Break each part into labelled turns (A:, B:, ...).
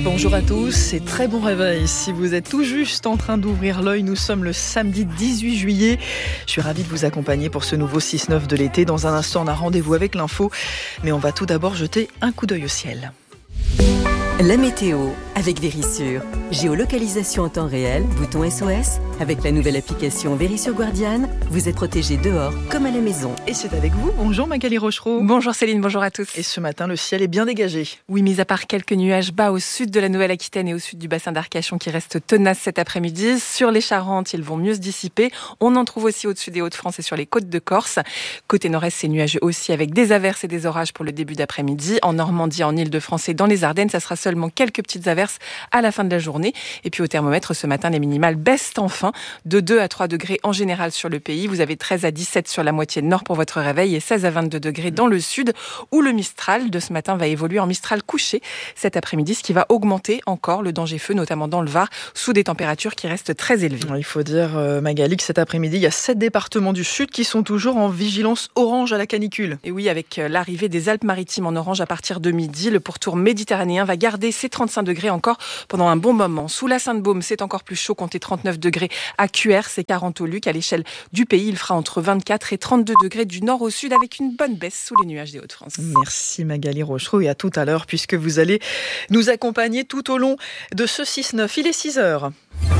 A: Bonjour à tous et très bon réveil. Si vous êtes tout juste en train d'ouvrir l'œil, nous sommes le samedi 18 juillet. Je suis ravie de vous accompagner pour ce nouveau 6-9 de l'été. Dans un instant, on a rendez-vous avec l'info. Mais on va tout d'abord jeter un coup d'œil au ciel.
B: La météo avec Verisure. Géolocalisation en temps réel, bouton SOS. Avec la nouvelle application Verisure Guardian, vous êtes protégé dehors comme à la maison.
A: Et c'est avec vous. Bonjour Magali Rochereau.
C: Bonjour Céline, bonjour à tous.
A: Et ce matin, le ciel est bien dégagé.
C: Oui, mis à part quelques nuages bas au sud de la Nouvelle-Aquitaine et au sud du bassin d'Arcachon qui restent tenaces cet après-midi. Sur les Charentes, ils vont mieux se dissiper. On en trouve aussi au-dessus des Hauts-de-France et sur les côtes de Corse. Côté nord-est, c'est nuageux aussi avec des averses et des orages pour le début d'après-midi. En Normandie, en Île-de-France et dans les Ardennes, ça sera seulement quelques petites averses à la fin de la journée. Et puis au thermomètre, ce matin, les minimales baissent enfin de 2 à 3 degrés en général sur le pays. Vous avez 13 à 17 sur la moitié nord pour votre réveil et 16 à 22 degrés dans le sud où le Mistral de ce matin va évoluer en Mistral couché cet après-midi, ce qui va augmenter encore le danger feu, notamment dans le Var, sous des températures qui restent très élevées.
A: Il faut dire, Magali, que cet après-midi, il y a 7 départements du sud qui sont toujours en vigilance orange à la canicule.
C: Et oui, avec l'arrivée des Alpes-Maritimes en orange à partir de midi, le pourtour méditerranéen va garder ses 35 degrés encore pendant un bon moment. Sous la Sainte-Baume, c'est encore plus chaud, comptez 39 degrés à Cuers, c'est 40 au Luc. À l'échelle du pays, il fera entre 24 et 32 degrés du nord au sud avec une bonne baisse sous les nuages des Hauts-de-France.
A: Merci Magali Rochereau et à tout à l'heure puisque vous allez nous accompagner tout au long de ce 6-9. Il est 6h.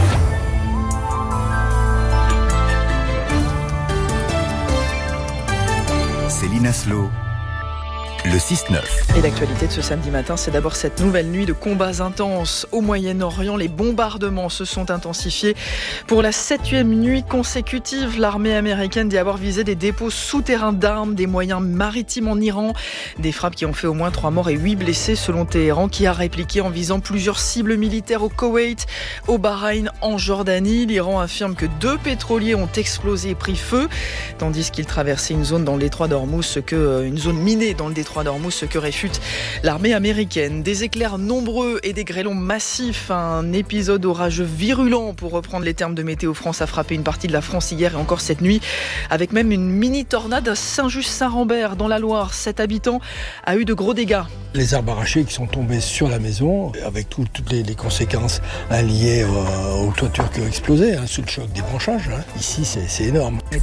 D: Céline Aslo, le 6-9.
A: Et l'actualité de ce samedi matin, c'est d'abord cette nouvelle nuit de combats intenses au Moyen-Orient. Les bombardements se sont intensifiés. Pour la 7e nuit consécutive, l'armée américaine dit avoir visé des dépôts souterrains d'armes, des moyens maritimes en Iran. Des frappes qui ont fait au moins 3 morts et 8 blessés selon Téhéran, qui a répliqué en visant plusieurs cibles militaires au Koweït, au Bahreïn, en Jordanie. L'Iran affirme que 2 pétroliers ont explosé et pris feu, tandis qu'ils traversaient une zone dans le détroit d'Ormuz, une zone minée dans le détroit d'Ormuz, ce que réfute l'armée américaine. Des éclairs nombreux et des grêlons massifs. Un épisode orageux virulent, pour reprendre les termes de Météo France, a frappé une partie de la France hier et encore cette nuit, avec même une mini-tornade à Saint-Just-Saint-Rambert dans la Loire. 7 habitants a eu de gros dégâts.
E: Les arbres arrachés qui sont tombés sur la maison, avec toutes les conséquences liées aux toitures qui ont explosé, sous le choc des branchages. Ici, c'est énorme.
A: Et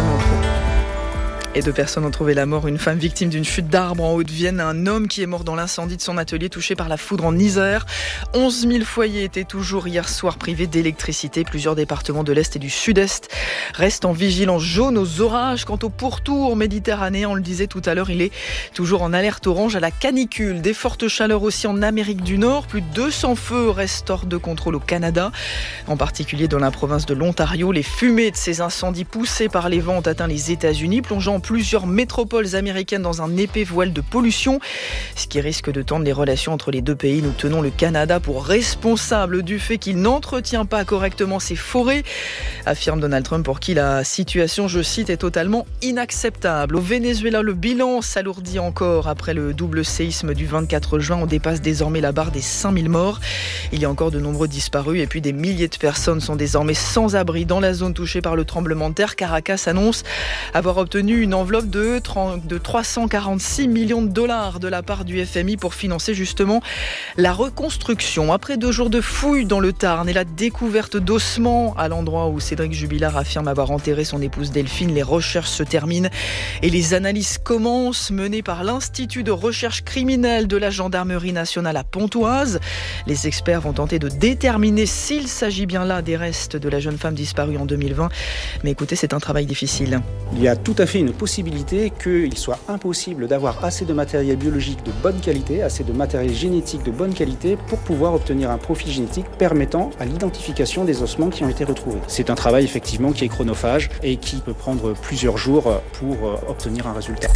A: 2 personnes ont trouvé la mort. Une femme victime d'une chute d'arbre en Haute-Vienne. Un homme qui est mort dans l'incendie de son atelier touché par la foudre en Isère. 11 000 foyers étaient toujours hier soir privés d'électricité. Plusieurs départements de l'Est et du Sud-Est restent en vigilance jaune aux orages. Quant au pourtour méditerranéen, on le disait tout à l'heure, il est toujours en alerte orange à la canicule. Des fortes chaleurs aussi en Amérique du Nord. Plus de 200 feux restent hors de contrôle au Canada, en particulier dans la province de l'Ontario. Les fumées de ces incendies poussés par les vents ont atteint les États-Unis, plongeant plusieurs métropoles américaines dans un épais voile de pollution, ce qui risque de tendre les relations entre les 2 pays. Nous tenons le Canada pour responsable du fait qu'il n'entretient pas correctement ses forêts, affirme Donald Trump, pour qui la situation, je cite, est totalement inacceptable. Au Venezuela, le bilan s'alourdit encore après le double séisme du 24 juin. On dépasse désormais la barre des 5000 morts. Il y a encore de nombreux disparus et puis des milliers de personnes sont désormais sans abri dans la zone touchée par le tremblement de terre. Caracas annonce avoir obtenu une enveloppe de 346 millions de dollars de la part du FMI pour financer justement la reconstruction. Après 2 jours de fouilles dans le Tarn et la découverte d'ossements à l'endroit où Cédric Jubilard affirme avoir enterré son épouse Delphine, les recherches se terminent et les analyses commencent, menées par l'Institut de recherche criminelle de la Gendarmerie nationale à Pontoise. Les experts vont tenter de déterminer s'il s'agit bien là des restes de la jeune femme disparue en 2020. Mais écoutez, c'est un travail difficile.
F: Il y a tout à fait une possibilité qu'il soit impossible d'avoir assez de matériel biologique de bonne qualité, assez de matériel génétique de bonne qualité pour pouvoir obtenir un profil génétique permettant à l'identification des ossements qui ont été retrouvés. C'est un travail effectivement qui est chronophage et qui peut prendre plusieurs jours pour obtenir un résultat.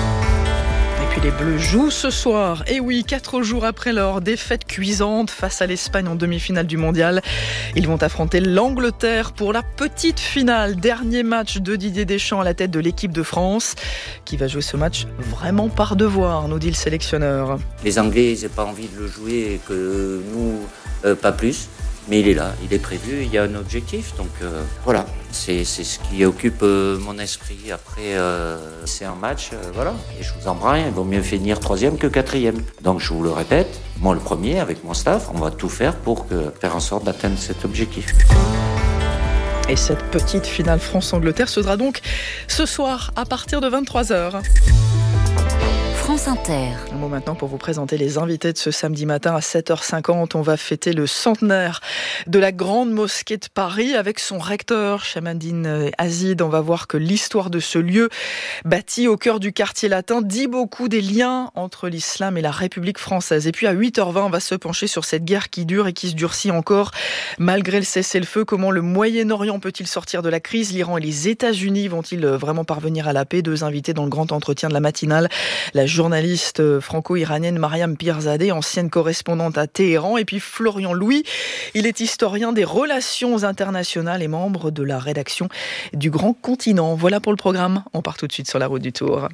A: Et puis les Bleus jouent ce soir. Et oui, 4 jours après leur défaite cuisante face à l'Espagne en demi-finale du Mondial, ils vont affronter l'Angleterre pour la petite finale. Dernier match de Didier Deschamps à la tête de l'équipe de France, qui va jouer ce match vraiment par devoir, nous dit le sélectionneur.
G: Les Anglais, ils n'ont pas envie de le jouer et que nous, pas plus. Mais il est là, il est prévu, il y a un objectif. Donc voilà, c'est ce qui occupe mon esprit. Après, c'est un match, voilà. Et je vous embrasse, il vaut mieux finir 3e que 4e. Donc je vous le répète, moi le premier, avec mon staff, on va tout faire pour faire en sorte d'atteindre cet objectif.
A: Et cette petite finale France-Angleterre se sera donc ce soir à partir de 23h.
B: France Inter.
A: Un mot maintenant pour vous présenter les invités de ce samedi matin à 7h50. On va fêter le centenaire de la Grande Mosquée de Paris avec son recteur, Chamaddine Azid. On va voir que l'histoire de ce lieu, bâti au cœur du quartier latin, dit beaucoup des liens entre l'islam et la République française. Et puis à 8h20, on va se pencher sur cette guerre qui dure et qui se durcit encore malgré le cessez-le-feu. Comment le Moyen-Orient peut-il sortir de la crise ? L'Iran et les États-Unis vont-ils vraiment parvenir à la paix ? Deux invités dans le grand entretien de la matinale. La journaliste franco-iranienne Mariam Pirzadeh, ancienne correspondante à Téhéran, et puis Florian Louis, il est historien des relations internationales et membre de la rédaction du Grand Continent. Voilà pour le programme, on part tout de suite sur la route du Tour.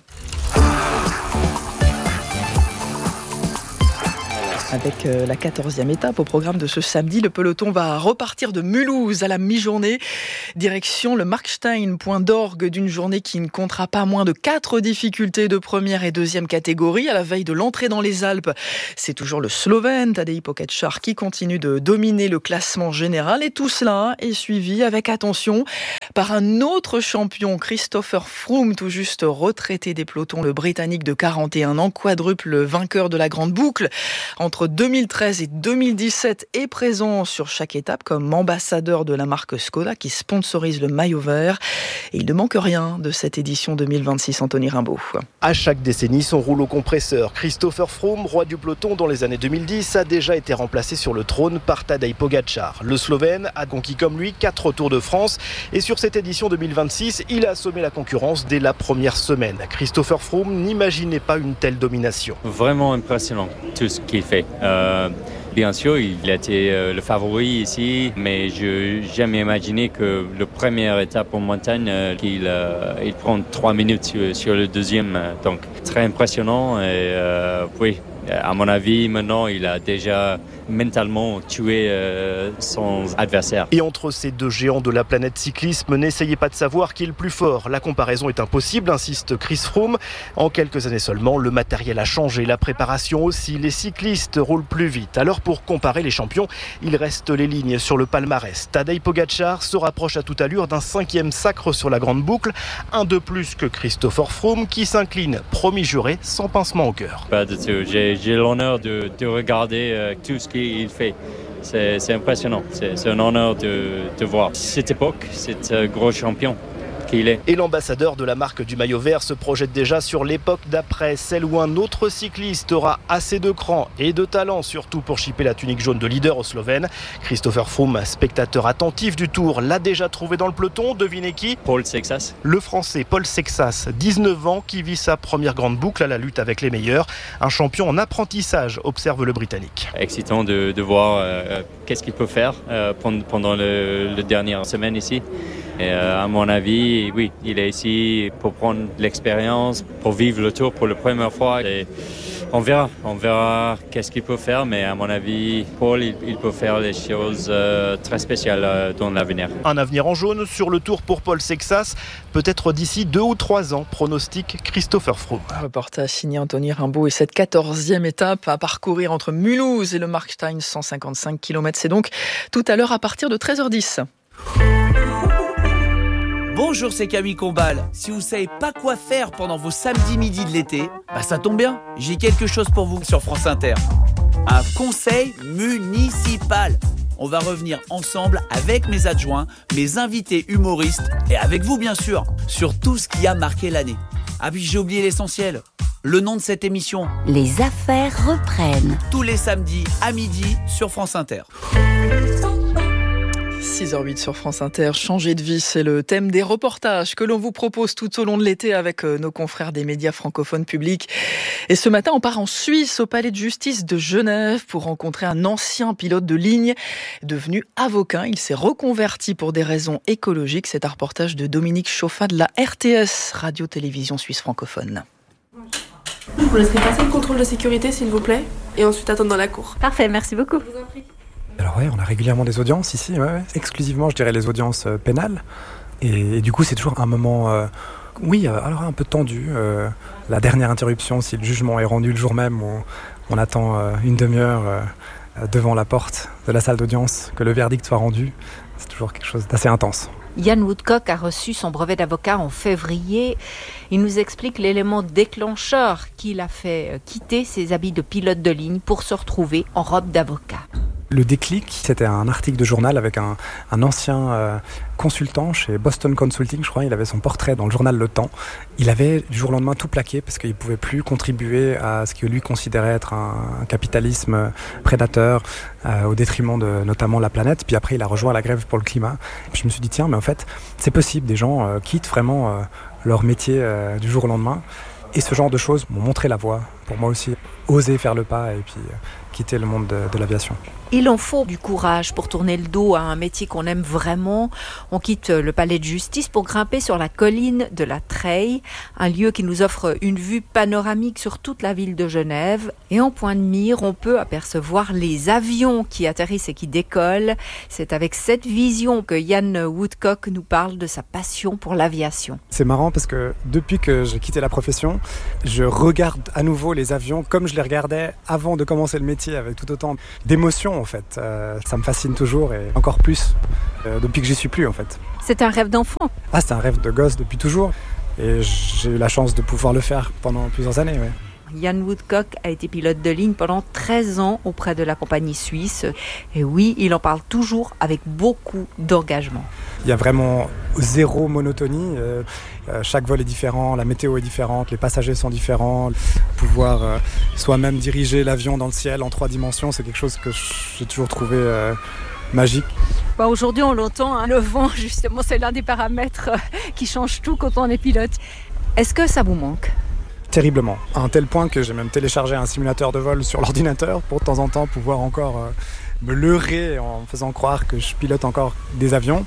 A: Avec la 14e étape au programme de ce samedi, le peloton va repartir de Mulhouse à la mi-journée. Direction le Markstein, point d'orgue d'une journée qui ne comptera pas moins de 4 difficultés de première et deuxième catégorie. À la veille de l'entrée dans les Alpes, c'est toujours le Slovène Tadej Pogačar qui continue de dominer le classement général. Et tout cela est suivi avec attention par un autre champion, Christopher Froome, tout juste retraité des pelotons, le Britannique de 41 ans, quadruple vainqueur de la Grande Boucle. Entre 2013 et 2017 est présent sur chaque étape comme ambassadeur de la marque Skoda qui sponsorise le maillot vert. Et il ne manque rien de cette édition 2026, Anthony Rimbaud.
H: À chaque décennie, son rouleau compresseur. Christopher Froome, roi du peloton dans les années 2010, a déjà été remplacé sur le trône par Tadej Pogačar. Le Slovène a conquis comme lui 4 Tours de France et sur cette édition 2026, il a assommé la concurrence dès la première semaine. Christopher Froome n'imaginait pas une telle domination.
I: Vraiment impressionnant tout ce qu'il fait. Bien sûr, il a été le favori ici, mais je n'ai jamais imaginé que la première étape en montagne, qu'il prend 3 minutes sur le deuxième. Donc, très impressionnant. Et oui, à mon avis, maintenant, il a déjà mentalement tué son adversaire.
H: Et entre ces deux géants de la planète cyclisme, n'essayez pas de savoir qui est le plus fort. La comparaison est impossible, insiste Chris Froome. En quelques années seulement, le matériel a changé, la préparation aussi. Les cyclistes roulent plus vite. Alors pour comparer les champions, il reste les lignes sur le palmarès. Tadej Pogačar se rapproche à toute allure d'un 5e sacre sur la Grande Boucle. Un de plus que Christopher Froome qui s'incline, promis juré, sans pincement au cœur.
I: Pas du tout. J'ai l'honneur de regarder tout ce qu'il fait. C'est impressionnant. C'est un honneur de voir cette époque, cet gros champion qu'il est.
H: Et l'ambassadeur de la marque du maillot vert se projette déjà sur l'époque d'après, celle où un autre cycliste aura assez de cran et de talent, surtout pour chipper la tunique jaune de leader au Slovène. Christopher Froome, spectateur attentif du Tour, l'a déjà trouvé dans le peloton. Devinez qui ?
I: Paul Sexas.
H: Le Français Paul Sexas, 19 ans, qui vit sa première grande boucle à la lutte avec les meilleurs. Un champion en apprentissage, observe le Britannique.
I: Excitant de voir qu'est-ce qu'il peut faire pendant la dernière semaine ici. Et à mon avis, oui, il est ici pour prendre l'expérience, pour vivre le Tour pour la première fois. Et on verra qu'est-ce qu'il peut faire, mais à mon avis, Paul, il peut faire des choses très spéciales dans l'avenir.
H: Un avenir en jaune sur le Tour pour Paul Sexas, peut-être d'ici 2 ou 3 ans, pronostique Christopher Froome.
A: Un reportage signé Anthony Rimbaud et cette 14e étape à parcourir entre Mulhouse et le Markstein, 155 km. C'est donc tout à l'heure à partir de 13h10.
J: Bonjour, c'est Camille Combal. Si vous savez pas quoi faire pendant vos samedis midi de l'été, ça tombe bien, j'ai quelque chose pour vous sur France Inter. Un conseil municipal. On va revenir ensemble avec mes adjoints, mes invités humoristes et avec vous bien sûr, sur tout ce qui a marqué l'année. Ah puis j'ai oublié l'essentiel. Le nom de cette émission.
B: Les affaires reprennent.
J: Tous les samedis à midi sur France Inter.
A: 6h08 sur France Inter, changer de vie, c'est le thème des reportages que l'on vous propose tout au long de l'été avec nos confrères des médias francophones publics. Et ce matin, on part en Suisse, au palais de justice de Genève, pour rencontrer un ancien pilote de ligne devenu avocat. Il s'est reconverti pour des raisons écologiques. C'est un reportage de Dominique Chauffat de la RTS, Radio-Télévision Suisse francophone.
K: Je vous laisserai passer le contrôle de sécurité, s'il vous plaît, et ensuite attendre dans la cour.
L: Parfait, merci beaucoup.
K: Je vous en prie. Alors ouais, on a régulièrement des audiences ici, ouais. Exclusivement, je dirais, les audiences pénales. Et du coup, c'est toujours un moment, alors un peu tendu. La dernière interruption, si le jugement est rendu le jour même, où on attend une demi-heure devant la porte de la salle d'audience, que le verdict soit rendu, c'est toujours quelque chose d'assez intense.
L: Ian Woodcock a reçu son brevet d'avocat en février. Il nous explique l'élément déclencheur qui l'a fait quitter ses habits de pilote de ligne pour se retrouver en robe d'avocat.
K: Le déclic, c'était un article de journal avec un ancien consultant chez Boston Consulting, je crois. Il avait son portrait dans le journal Le Temps. Il avait du jour au lendemain tout plaqué parce qu'il ne pouvait plus contribuer à ce que lui considérait être un capitalisme prédateur au détriment de notamment la planète. Puis après, il a rejoint la grève pour le climat. Puis je me suis dit, tiens, mais en fait, c'est possible. Des gens quittent vraiment leur métier du jour au lendemain. Et ce genre de choses m'ont montré la voie pour moi aussi. Oser faire le pas et puis quitter le monde de l'aviation.
L: Il en faut du courage pour tourner le dos à un métier qu'on aime vraiment. On quitte le palais de justice pour grimper sur la colline de la Treille, un lieu qui nous offre une vue panoramique sur toute la ville de Genève. Et en point de mire, on peut apercevoir les avions qui atterrissent et qui décollent. C'est avec cette vision que Ian Woodcock nous parle de sa passion pour l'aviation.
K: C'est marrant parce que depuis que j'ai quitté la profession, je regarde à nouveau les avions comme je les regardais avant de commencer le métier, avec tout autant d'émotion en fait. Ça me fascine toujours et encore plus depuis que j'y suis plus en fait.
L: C'est un rêve d'enfant.
K: C'est un rêve de gosse depuis toujours et j'ai eu la chance de pouvoir le faire pendant plusieurs années. Ouais.
L: Ian Woodcock a été pilote de ligne pendant 13 ans auprès de la compagnie suisse. Et oui, il en parle toujours avec beaucoup d'engagement.
K: Il y a vraiment zéro monotonie. Chaque vol est différent, la météo est différente, les passagers sont différents. Pouvoir soi-même diriger l'avion dans le ciel en 3 dimensions, c'est quelque chose que j'ai toujours trouvé magique.
L: Aujourd'hui, on l'entend, le vent, justement, c'est l'un des paramètres qui change tout quand on est pilote. Est-ce que ça vous manque ?
K: Terriblement, à un tel point que j'ai même téléchargé un simulateur de vol sur l'ordinateur pour de temps en temps pouvoir encore me leurrer en faisant croire que je pilote encore des avions.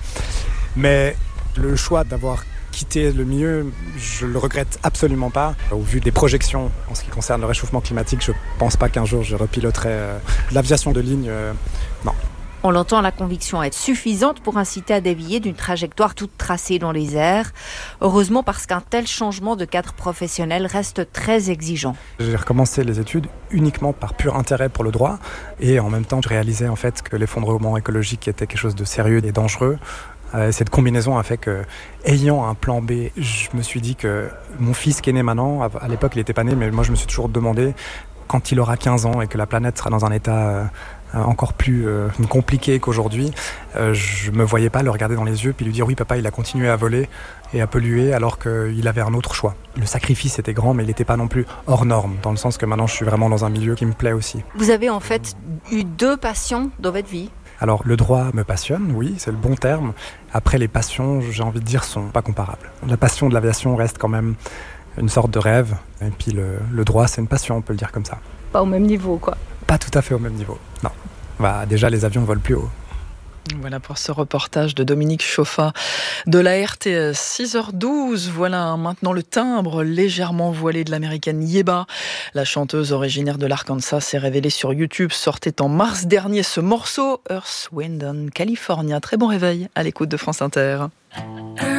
K: Mais le choix d'avoir quitté le milieu, je le regrette absolument pas. Au vu des projections en ce qui concerne le réchauffement climatique, je pense pas qu'un jour je repiloterai l'aviation de ligne. Non.
L: On l'entend, la conviction est suffisante pour inciter à dévier d'une trajectoire toute tracée dans les airs. Heureusement, parce qu'un tel changement de cadre professionnel reste très exigeant. J'ai
K: recommencé les études uniquement par pur intérêt pour le droit. Et en même temps, je réalisais en fait que l'effondrement écologique était quelque chose de sérieux et dangereux. Cette combinaison a fait que, ayant un plan B, je me suis dit que mon fils qui est né maintenant, à l'époque il n'était pas né, mais moi je me suis toujours demandé, quand il aura 15 ans et que la planète sera dans un état encore plus compliqué qu'aujourd'hui, je me voyais pas le regarder dans les yeux puis lui dire oui papa, il a continué à voler et à polluer alors qu'il avait un autre choix. Le sacrifice était grand mais il n'était pas non plus hors norme, dans le sens que maintenant je suis vraiment dans un milieu qui me plaît aussi.
L: Vous avez en fait eu 2 passions dans votre vie.
K: Alors le droit me passionne, oui, c'est le bon terme. Après les passions, j'ai envie de dire, sont pas comparables. La passion de l'aviation reste quand même une sorte de rêve. Et puis le droit, c'est une passion, on peut le dire comme ça.
L: Pas au même niveau, quoi.
K: Pas tout à fait au même niveau, non. Déjà, les avions volent plus haut.
A: Voilà pour ce reportage de Dominique Chauffat de la RTS. 6h12, voilà maintenant le timbre légèrement voilé de l'américaine Yeba. La chanteuse originaire de l'Arkansas s'est révélée sur YouTube, sortait en mars dernier ce morceau Earth, Wind and California. Très bon réveil à l'écoute de France Inter.